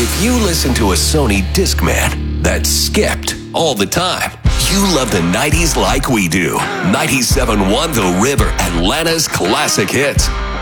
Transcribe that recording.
If you listen to a Sony Discman that skipped all the time, you love the 90s like we do. 97.1 The River, Atlanta's classic hits.